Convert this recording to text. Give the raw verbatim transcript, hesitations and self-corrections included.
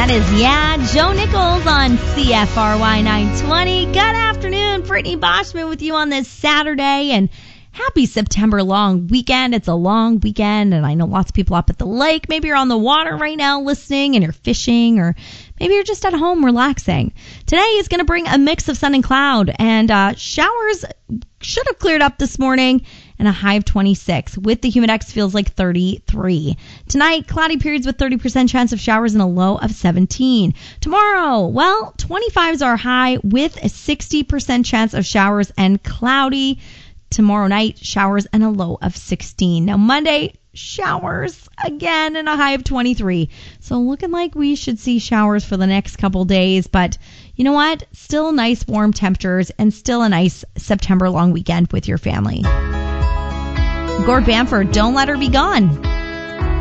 That is, yeah, Joe Nichols on C F R Y nine twenty. Good afternoon, Brittany Boschman with you on this Saturday, and happy September long weekend. It's a long weekend, and I know lots of people up at the lake. Maybe you're on the water right now listening, and you're fishing, or maybe you're just at home relaxing. Today is going to bring a mix of sun and cloud, and uh, showers should have cleared up this morning, and a high of twenty-six. With the Humidex, feels like thirty-three. Tonight, cloudy periods with thirty percent chance of showers and a low of seventeen. Tomorrow, well, twenty-fives are high with a sixty percent chance of showers and cloudy. Tomorrow night, showers and a low of sixteen. Now, Monday, showers again and a high of twenty-three. So looking like we should see showers for the next couple days. But you know what? Still nice warm temperatures and still a nice September long weekend with your family. Gord Bamford, Don't Let Her Be Gone.